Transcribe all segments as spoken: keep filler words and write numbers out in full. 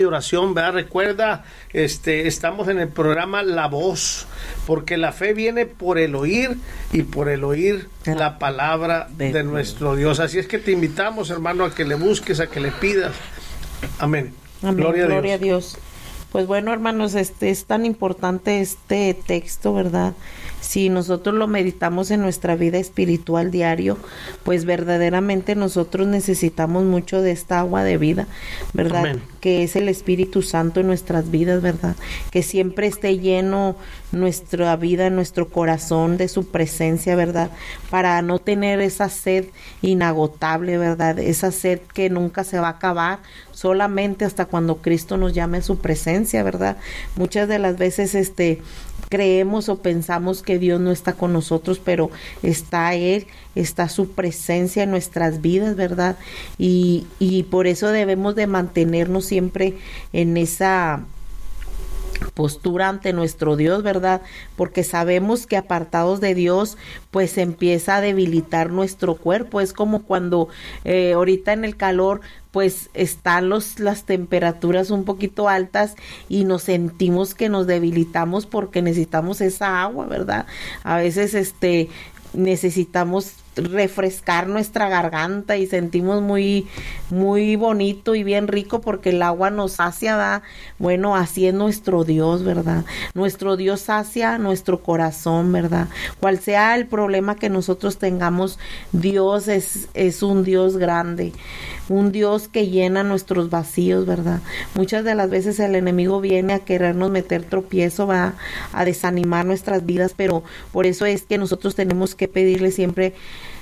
oración, ¿verdad? Recuerda, este, estamos en el programa La Voz, porque la fe viene por el oír y por el oír la palabra de nuestro Dios. Así es que te invitamos, hermano, a que le busques, a que le pidas. Amén. Amén. Gloria, Gloria a Dios. a Dios. Pues bueno, hermanos, este es tan importante este texto, ¿verdad? Si nosotros lo meditamos en nuestra vida espiritual diario, pues verdaderamente nosotros necesitamos mucho de esta agua de vida, ¿verdad? Amén. Que es el Espíritu Santo en nuestras vidas, ¿verdad? Que siempre esté lleno nuestra vida, nuestro corazón de su presencia, ¿verdad? Para no tener esa sed inagotable, ¿verdad? Esa sed que nunca se va a acabar, solamente hasta cuando Cristo nos llame a su presencia, ¿verdad? Muchas de las veces este creemos o pensamos que Dios no está con nosotros, pero está Él, está su presencia en nuestras vidas, ¿verdad? Y, y por eso debemos de mantenernos siempre en esa postura ante nuestro Dios, ¿verdad? Porque sabemos que apartados de Dios, pues empieza a debilitar nuestro cuerpo. Es como cuando eh, ahorita en el calor, pues están los, las temperaturas un poquito altas y nos sentimos que nos debilitamos porque necesitamos esa agua, ¿verdad? A veces este necesitamos refrescar nuestra garganta y sentimos muy muy bonito y bien rico porque el agua nos sacia, ¿verdad? Bueno, así es nuestro Dios, ¿verdad? Nuestro Dios sacia nuestro corazón, ¿verdad? Cual sea el problema que nosotros tengamos, Dios es, es un Dios grande, un Dios que llena nuestros vacíos, ¿verdad? Muchas de las veces el enemigo viene a querernos meter tropiezo, ¿verdad? A desanimar nuestras vidas, pero por eso es que nosotros tenemos que pedirle siempre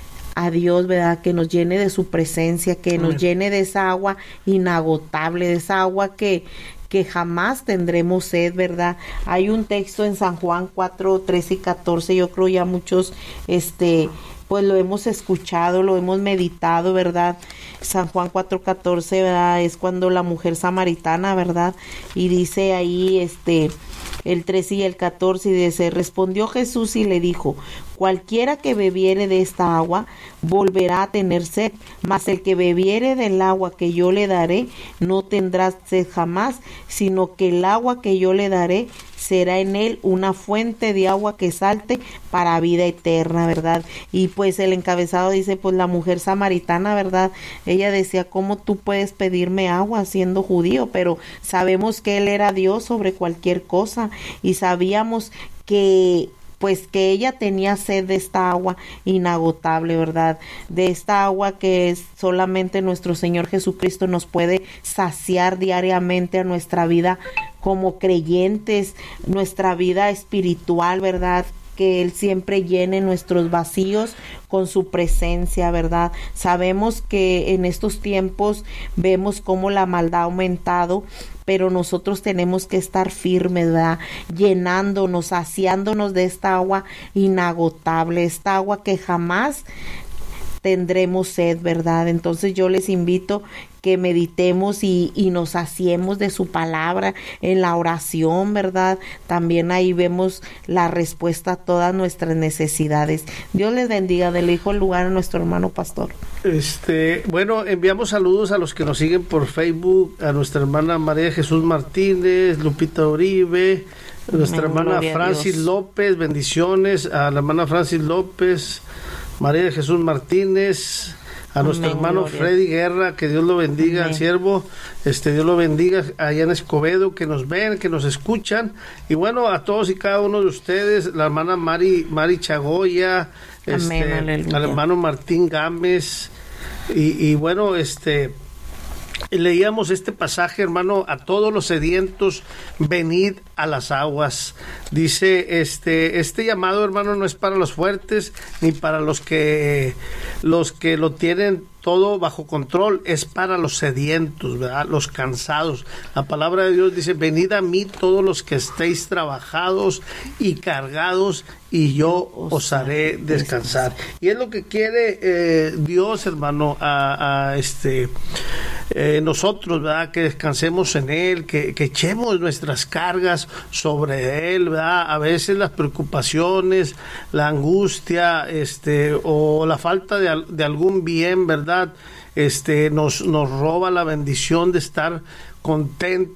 a Dios, ¿verdad? Que nos llene de su presencia, que Amén. Nos llene de esa agua inagotable, de esa agua que, que jamás tendremos sed, ¿verdad? Hay un texto en San Juan cuatro, trece y catorce, yo creo ya muchos, este, pues lo hemos escuchado, lo hemos meditado, ¿verdad? San Juan cuatro, catorce, ¿verdad? Es cuando la mujer samaritana, ¿verdad? Y dice ahí, este, el trece y el catorce, y dice, respondió Jesús y le dijo, cualquiera que bebiere de esta agua volverá a tener sed, mas el que bebiere del agua que yo le daré no tendrá sed jamás, sino que el agua que yo le daré será en él una fuente de agua que salte para vida eterna, ¿verdad? Y pues el encabezado dice, pues la mujer samaritana, ¿verdad? Ella decía, ¿cómo tú puedes pedirme agua siendo judío? Pero sabemos que él era Dios sobre cualquier cosa y sabíamos que pues que ella tenía sed de esta agua inagotable, ¿verdad? De esta agua que es solamente nuestro Señor Jesucristo nos puede saciar diariamente a nuestra vida como creyentes, nuestra vida espiritual, ¿verdad? Que Él siempre llene nuestros vacíos con su presencia, ¿verdad? Sabemos que en estos tiempos vemos cómo la maldad ha aumentado, pero nosotros tenemos que estar firmes, ¿verdad? Llenándonos, saciándonos de esta agua inagotable, esta agua que jamás tendremos sed, ¿verdad? Entonces yo les invito que meditemos y, y nos saciemos de su palabra en la oración, ¿verdad? También ahí vemos la respuesta a todas nuestras necesidades. Dios les bendiga. Del hijo el lugar a nuestro hermano pastor. Este, bueno, enviamos saludos a los que nos siguen por Facebook, a nuestra hermana María Jesús Martínez, Lupita Uribe, a nuestra Amén, hermana gloria a Francis Dios. López, bendiciones, a la hermana Francis López, María de Jesús Martínez, a nuestro Amén, hermano gloria. Freddy Guerra, que Dios lo bendiga, Amén. al siervo, este Dios lo bendiga allá en Escobedo, que nos ven, que nos escuchan, y bueno, a todos y cada uno de ustedes, la hermana Mari, Mari Chagoya, Amén, este, aleluya. al hermano Martín Gámez, y, y bueno, este... leíamos este pasaje, hermano, a todos los sedientos, venid a las aguas. Dice, este, este llamado, hermano, no es para los fuertes, ni para los que, los que lo tienen todo bajo control, es para los sedientos, ¿verdad? Los cansados. La palabra de Dios dice, venid a mí todos los que estéis trabajados y cargados, y yo os haré descansar. Y es lo que quiere eh, Dios, hermano, a, a este eh, nosotros, ¿verdad? Que descansemos en Él, que, que echemos nuestras cargas sobre Él, ¿verdad? A veces las preocupaciones, la angustia, este, o la falta de, de algún bien, ¿verdad? Este, nos, nos roba la bendición de estar contentos